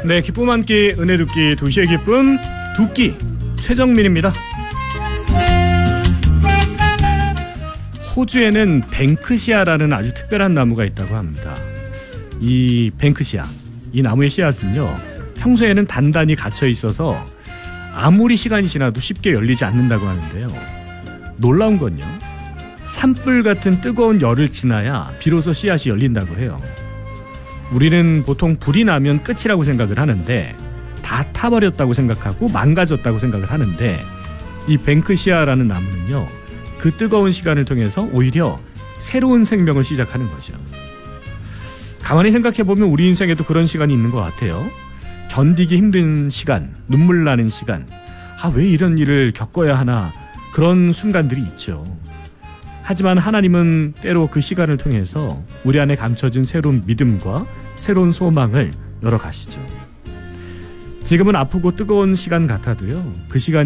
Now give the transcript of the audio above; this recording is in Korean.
네, 기쁨 한 끼, 은혜 두 끼, 두시의 기쁨, 두 끼, 최정민입니다. 호주에는 뱅크시아라는 아주 특별한 나무가 있다고 합니다. 이 뱅크시아, 이 나무의 씨앗은요, 평소에는 단단히 갇혀 있어서 아무리 시간이 지나도 쉽게 열리지 않는다고 하는데요. 놀라운 건요, 산불 같은 뜨거운 열을 지나야 비로소 씨앗이 열린다고 해요. 우리는 보통 불이 나면 끝이라고 생각을 하는데, 다 타버렸다고 생각하고 망가졌다고 생각을 하는데, 이 뱅크시아라는 나무는요, 그 뜨거운 시간을 통해서 오히려 새로운 생명을 시작하는 거죠. 가만히 생각해보면 우리 인생에도 그런 시간이 있는 것 같아요. 견디기 힘든 시간, 눈물 나는 시간, 왜 이런 일을 겪어야 하나, 그런 순간들이 있죠. 하지만 하나님은 때로 그 시간을 통해서 우리 안에 감춰진 새로운 믿음과 새로운 소망을 열어가시죠. 지금은 아프고 뜨거운 시간 같아도요, 그 시간이